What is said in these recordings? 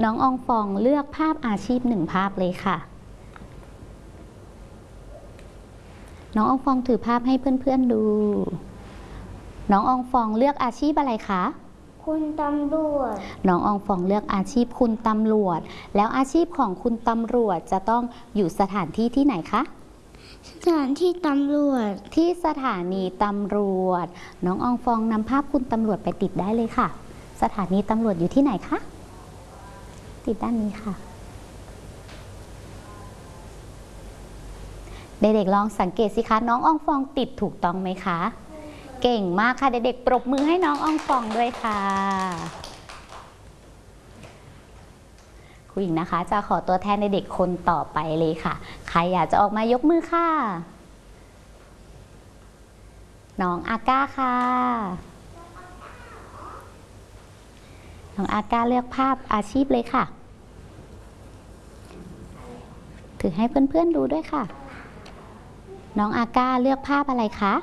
น้องอองฟองเลือกภาพอาชีพ1ภาพเลยค่ะน้องอองฟองถือภาพให้เพื่อนๆดูน้องอองฟองเลือกอาชีพอะไรคะคุณตำรวจน้องอองฟองเลือกอาชีพคุณตำรวจแล้วอาชีพของคุณตำรวจจะต้องอยู่สถานที่ที่ไหนคะสถานที่ตำรวจที่สถานีตำรวจน้องอองฟองนำภาพคุณตำรวจไปติดได้เลยค่ะสถานีตำรวจอยู่ที่ไหนคะติดด้านนี้ค่ะเด็กๆลองสังเกตสิคะน้องอองฟองติดถูกต้องไหมคะเก่งมากค่ะเด็กๆปรบมือให้น้องอองฟองด้วยค่ะครูหญิงนะคะจะขอตัวแทนเด็กๆคนต่อไปเลยค่ะใครอยากจะออกมายกมือค่ะน้องอาก้าค่ะน้องอาก้าเลือกภาพอาชีพเลยค่ะถือให้เพื่อนๆดูด้วยค่ะน้องอาก้าเลือกภาพอะไรคะ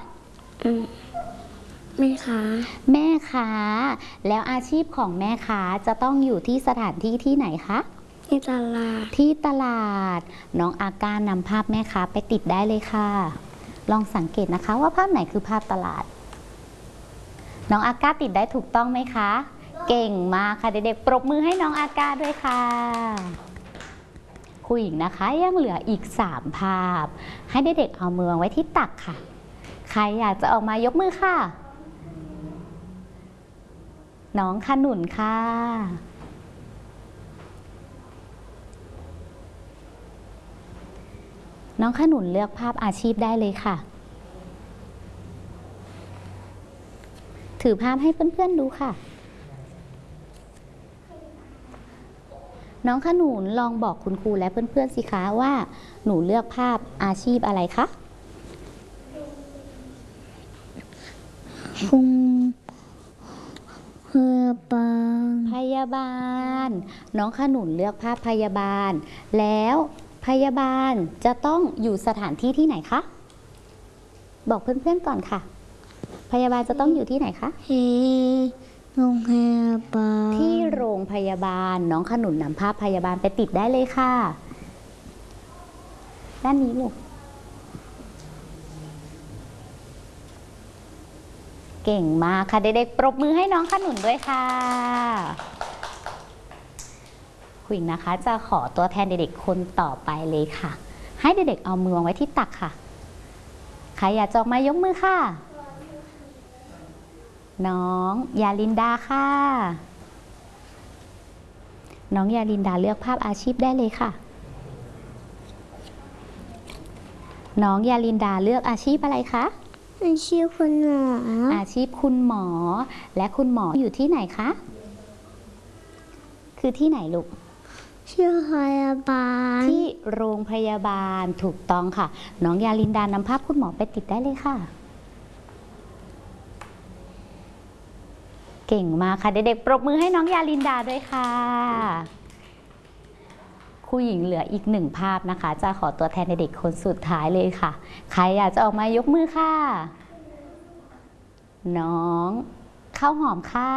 แม่ค้าแม่ค้าแล้วอาชีพของแม่ค้าจะต้องอยู่ที่สถานที่ที่ไหนคะที่ตลาดที่ตลาดน้องอาก้านำภาพแม่ค้าไปติดได้เลยค่ะลองสังเกตนะคะว่าภาพไหนคือภาพตลาดน้องอาก้าติดได้ถูกต้องไหมคะเก่งมากค่ะเด็กๆปรบมือให้น้องอาก้าด้วยค่ะครูหญิงนะคะยังเหลืออีก3ภาพให้เด็กๆเอามือไว้ที่ตักค่ะใครอยากจะออกมายกมือค่ะน้องขนุนค่ะน้องขนุนเลือกภาพอาชีพได้เลยค่ะถือภาพให้เพื่อนๆดูค่ะน้องขนุนลองบอกคุณครูและเพื่อนๆสิคะว่าหนูเลือกภาพอาชีพอะไรคะพยาบาลน้องขนุนเลือกภาพพยาบาลแล้วพยาบาลจะต้องอยู่สถานที่ที่ไหนคะบอกเพื่อนๆก่อนค่ะพยาบาลจะต้องอยู่ที่ไหนคะโรงพยาบาลที่โรงพยาบาลน้องขนุนนำภาพพยาบาลไปติดได้เลยค่ะด้านนี้ลูกเก่งมากค่ะเด็กๆปรบมือให้น้องขนุนด้วยค่ะครูหญิงนะคะจะขอตัวแทนเด็กๆคนต่อไปเลยค่ะให้เด็กๆเอามือวางไว้ที่ตักค่ะใครอยากจะออกมายกมือค่ะน้องยาลินดาค่ะน้องยาลินดาเลือกภาพอาชีพได้เลยค่ะน้องยาลินดาเลือกอาชีพอะไรคะอาชีพคุณหมออาชีพคุณหมอและคุณหมออยู่ที่ไหนคะคือที่ไหนลูกที่โรงพยาบาลที่โรงพยาบาลถูกต้องค่ะน้องยาลินดานำภาพคุณหมอไปติดได้เลยค่ะเก่งมากค่ะเด็กๆปรบมือให้น้องยาลินดาด้วยค่ะครูหญิงเหลืออีก1ภาพนะคะจะขอตัวแทนเด็กคนสุดท้ายเลยค่ะใครอยากจะออกมายกมือค่ะน้องข้าวหอมค่ะ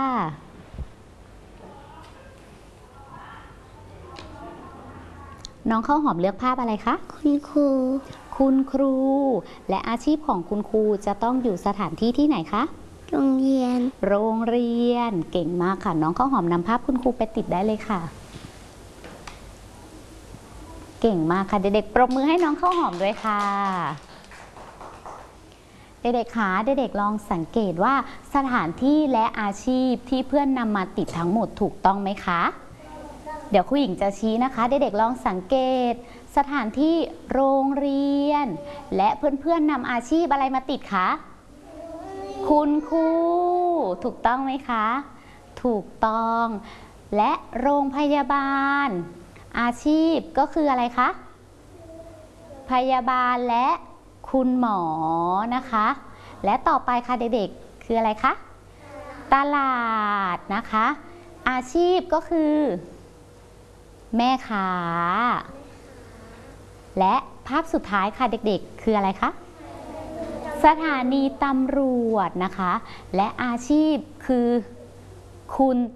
น้องข้าวหอมเลือกภาพอะไรคะคุณครูและอาชีพของคุณครูจะต้องอยู่สถานที่ที่ไหนคะโรงเรียนเก่งมากค่ะน้องข้าวหอมนำภาพคุณครูไปติดได้เลยค่ะเก่งมากค่ะเด็กๆปรบมือให้น้องข้าวหอมด้วยค่ะเด็กๆคะเด็กๆลองสังเกตว่าสถานที่และอาชีพที่เพื่อนนำมาติดทั้งหมดถูกต้องไหมคะเดี๋ยวครูหญิงจะชี้นะคะเด็กๆลองสังเกตสถานที่โรงเรียนและเพื่อนๆนำอาชีพอะไรมาติดคะคุณครูถูกต้องไหมคะถูกต้องและโรงพยาบาลอาชีพก็คืออะไรคะพยาบาลและคุณหมอนะคะและต่อไปค่ะเด็กๆคืออะไรคะตลาดนะคะอาชีพก็คือแม่ค้าและภาพสุดท้ายค่ะเด็กๆคืออะไรคะสถานีตำรวจนะคะและอาชีพคือคุณ